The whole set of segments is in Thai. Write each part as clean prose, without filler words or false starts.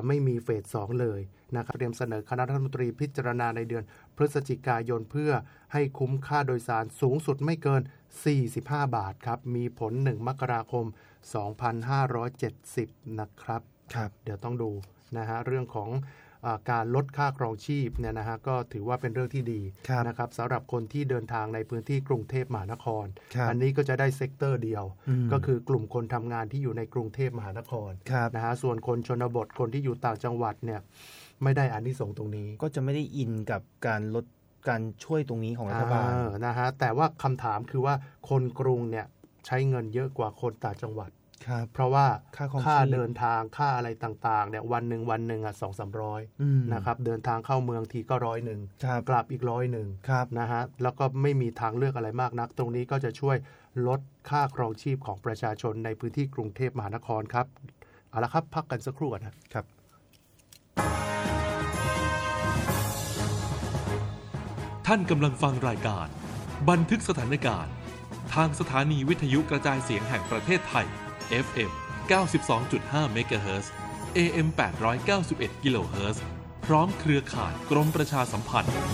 ไม่มีเฟส2เลยนะครับเตรียมเสนอคณะรัฐมนตรีพิจารณาในเดือนพฤศจิกายนเพื่อให้คุ้มค่าโดยสารสูงสุดไม่เกิน45 บาทครับมีผล1 มกราคม 2570นะครับเดี๋ยวต้องดูนะฮะเรื่องของการลดค่าครองชีพเนี่ยนะฮะก็ถือว่าเป็นเรื่องที่ดีนะครับสำหรับคนที่เดินทางในพื้นที่กรุงเทพมหานครอันนี้ก็จะได้เซกเตอร์เดียวก็คือกลุ่มคนทำงานที่อยู่ในกรุงเทพมหานครนะฮะส่วนคนชนบทคนที่อยู่ต่างจังหวัดเนี่ยไม่ได้อานิสงส์ตรงนี้ก็จะไม่ได้อินกับการลดการช่วยตรงนี้ของรัฐบาลนะฮะแต่ว่าคำถามคือว่าคนกรุงเนี่ยใช้เงินเยอะกว่าคนต่างจังหวัดเพราะว่าค่าเดินทางค่าอะไรต่างๆเนี่ยวันหนึ่ง200-300นะครับเดินทางเข้าเมืองทีก็100กลับอีก100นะฮะแล้วก็ไม่มีทางเลือกอะไรมากนักตรงนี้ก็จะช่วยลดค่าครองชีพของประชาชนในพื้นที่กรุงเทพมหานครครับเอาละครับพักกันสักครู่นะครับท่านกำลังฟังรายการบันทึกสถานการณ์ทางสถานีวิทยุกระจายเสียงแห่งประเทศไทยFM 92.5 เมกะเฮิรตซ์ AM 891 กิโลเฮิรตซ์พร้อมเครือข่ายกรมประชาสัมพันธ์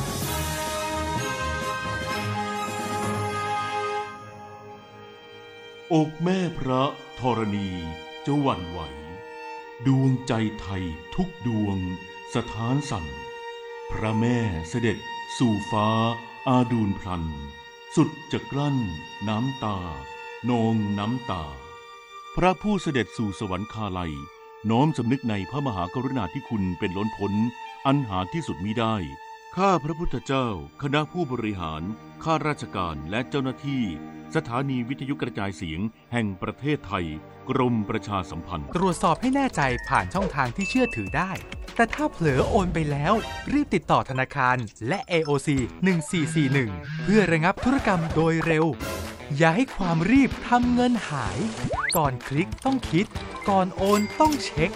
อกแม่พระธรณีจะหวั่นไหวดวงใจไทยทุกดวงสถานสั่นพระแม่เสด็จสู่ฟ้าอาดูลพลันสุดจะกลั้นน้ำตานองน้ำตาพระผู้เสด็จสู่สวรรคาลัยน้อมสำนึกในพระมหากรุณาธิคุณเป็นล้นพ้นอันหาที่สุดมิได้ข้าพระพุทธเจ้าคณะผู้บริหารข้าราชการและเจ้าหน้าที่สถานีวิทยุกระจายเสียงแห่งประเทศไทยกรมประชาสัมพันธ์ตรวจสอบให้แน่ใจผ่านช่องทางที่เชื่อถือได้แต่ถ้าเผลอโอนไปแล้วรีบติดต่อธนาคารและ AOC 1441เพื่อระงับธุรกรรมโดยเร็วอย่าให้ความรีบทำเงินหายก่อนคลิกต้องคิดก่อนโอนต้องเช็ค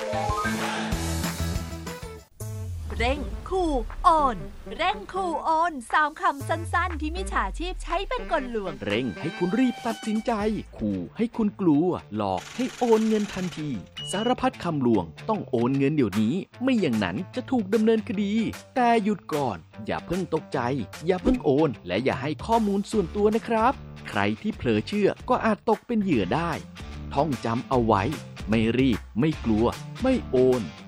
เร่งขู่โอนเร่งขู่โอน3คำสั้นๆที่มิจฉาชีพใช้เป็นกลลวงเร่งให้คุณรีบตัดสินใจขู่ให้คุณกลัวหลอกให้โอนเงินทันทีสารพัดคำลวงต้องโอนเงินเดี๋ยวนี้ไม่อย่างนั้นจะถูกดำเนินคดีแต่หยุดก่อนอย่าเพิ่งตกใจอย่าเพิ่งโอนและอย่าให้ข้อมูลส่วนตัวนะครับใครที่เผลอเชื่อก็อาจตกเป็นเหยื่อได้ท่องจำเอาไว้ไม่รีบไม่กลัวไม่โอน